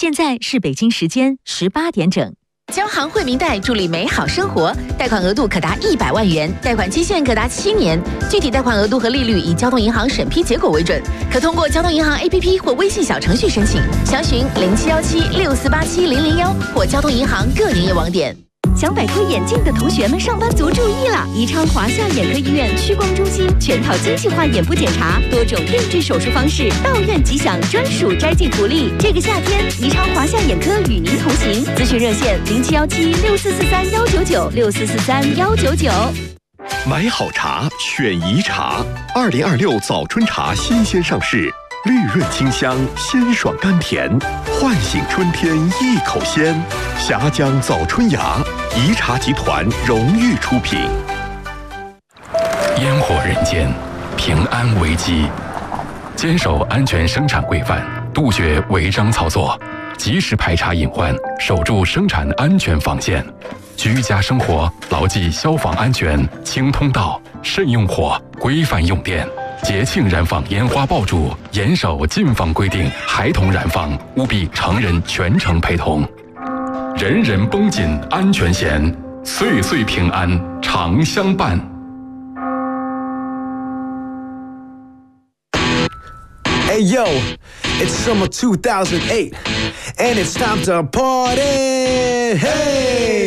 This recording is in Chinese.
现在是北京时间18点整。 交行惠民贷助力美好生活，贷款额度可达100万元，贷款期限可达7年，具体贷款额度和利率以交通银行审批结果为准，可通过交通银行 APP 或微信小程序申请，详询0717648700或交通银行各营业网点。 想摆脱眼镜的同学们，上班族注意了！宜昌华夏眼科医院屈光中心全套精细化眼部检查，多种定制手术方式，到院即享专属摘镜福利。这个夏天，宜昌华夏眼科与您同行。咨询热线071764439964431999。 买好茶，选宜茶。2026早春茶新鲜上市，绿润清香，鲜爽甘甜，唤醒春天一口鲜。峡江早春芽，宜茶集团荣誉出品。 烟火人间，平安危机，坚守安全生产规范，杜绝违章操作，及时排查隐患，守住生产安全防线。居家生活牢记消防安全，清通道，慎用火，规范用电。节庆燃放烟花爆竹，严守禁放规定，孩童燃放务必成人全程陪同。人人绷紧安全弦，岁岁平安常相伴。 Hey yo, it's summer 2008, and it's time to party. Hey.